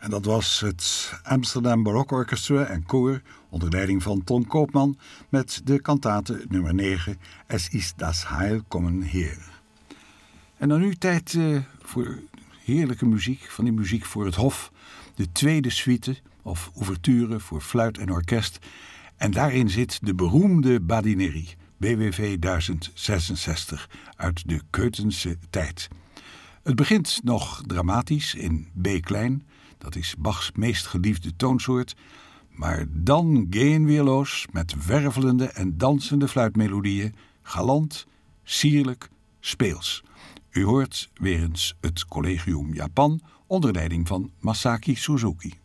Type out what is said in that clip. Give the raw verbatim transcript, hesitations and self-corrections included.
En dat was het Amsterdam Baroque Orchestra en Koor onder leiding van Ton Koopman met de kantate nummer negen, Es ist das Heil kommen her. En dan nu tijd uh, voor heerlijke muziek, van die muziek voor het hof. De tweede suite, of ouverture voor fluit en orkest. En daarin zit de beroemde badinerie, B W V duizend zesenzestig, uit de Keutense tijd. Het begint nog dramatisch in B-klein, dat is Bachs meest geliefde toonsoort. Maar dan gaan we los met wervelende en dansende fluitmelodieën, galant, sierlijk, speels. U hoort weer eens het Collegium Japan onder leiding van Masaki Suzuki.